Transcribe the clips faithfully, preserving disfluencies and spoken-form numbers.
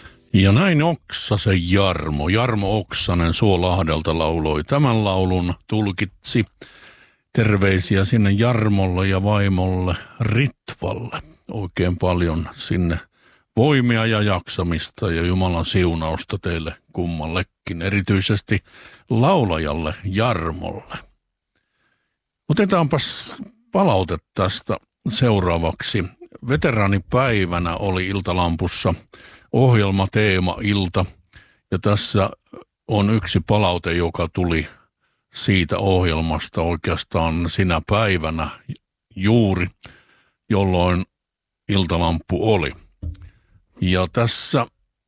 Ja näin Oksasen Jarmo, Jarmo Oksanen Suolahdelta lauloi tämän laulun, tulkitsi terveisiä sinne Jarmolle ja vaimolle Ritvalle. Oikein paljon sinne voimia ja jaksamista ja Jumalan siunausta teille kummallekin, erityisesti laulajalle Jarmolle. Otetaanpas palaute tästä seuraavaksi. Veteraanipäivänä oli Iltalampussa ohjelma Teema Ilta, ja tässä on yksi palaute, joka tuli siitä ohjelmasta oikeastaan sinä päivänä juuri, jolloin Iltalampu oli. Ja tässä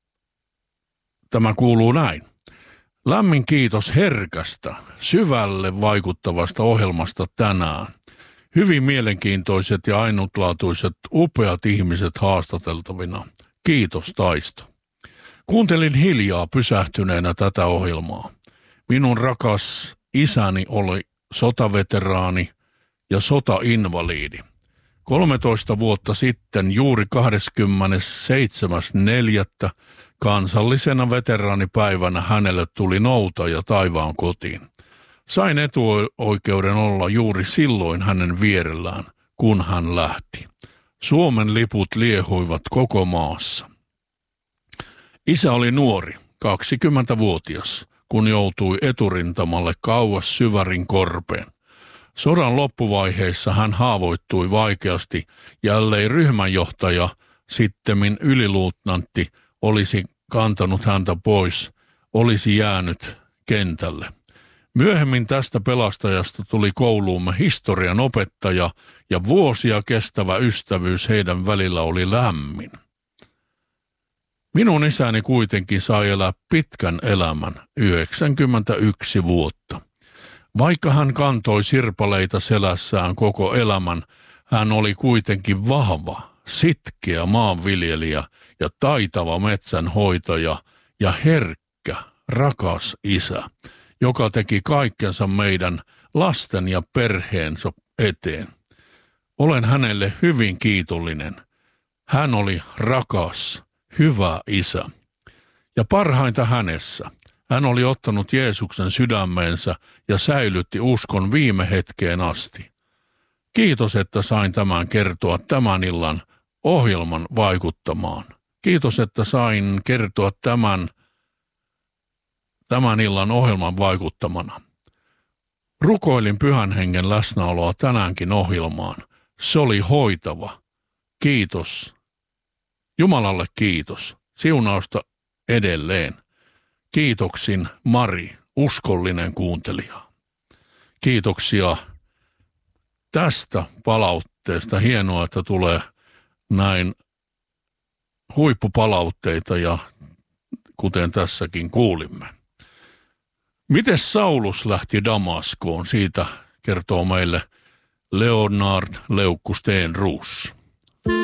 tämä kuuluu näin. Lämmin kiitos herkästä, syvälle vaikuttavasta ohjelmasta tänään. Hyvin mielenkiintoiset ja ainutlaatuiset, upeat ihmiset haastateltavina. Kiitos Taisto. Kuuntelin hiljaa pysähtyneenä tätä ohjelmaa. Minun rakas isäni oli sotaveteraani ja sotainvaliidi. kolmetoista vuotta sitten juuri kahdeskymmenesseitsemäs neljättä kansallisena veteraanipäivänä hänelle tuli noutaja taivaan kotiin. Sain etuoikeuden olla juuri silloin hänen vierellään, kun hän lähti. Suomen liput liehuivat koko maassa. Isä oli nuori, kaksikymmentävuotias, kun joutui eturintamalle kauas Syvärin korpeen. Sodan loppuvaiheissa hän haavoittui vaikeasti ja ellei ryhmänjohtaja, sittemmin yliluutnantti, olisi kantanut häntä pois, olisi jäänyt kentälle. Myöhemmin tästä pelastajasta tuli kouluumme historian opettaja ja vuosia kestävä ystävyys heidän välillä oli lämmin. Minun isäni kuitenkin sai elää pitkän elämän, yhdeksänkymmentäyksi vuotta. Vaikka hän kantoi sirpaleita selässään koko elämän, hän oli kuitenkin vahva, sitkeä maanviljelijä ja taitava metsänhoitaja ja herkkä, rakas isä, joka teki kaikkensa meidän lasten ja perheensä eteen. Olen hänelle hyvin kiitollinen. Hän oli rakas, hyvä isä. Ja parhainta hänessä, hän oli ottanut Jeesuksen sydämeensä ja säilytti uskon viime hetkeen asti. Kiitos, että sain tämän kertoa tämän illan ohjelman vaikuttamaan. Kiitos, että sain kertoa tämän, tämän illan ohjelman vaikuttamana. Rukoilin Pyhän Hengen läsnäoloa tänäänkin ohjelmaan. Se oli hoitava. Kiitos. Jumalalle kiitos. Siunausta edelleen. Kiitoksin Mari, uskollinen kuuntelija. Kiitoksia tästä palautteesta. Hienoa, että tulee näin huippupalautteita ja kuten tässäkin kuulimme. Miten Saulus lähti Damaskoon? Siitä kertoo meille Leonard Leukku Steenruus.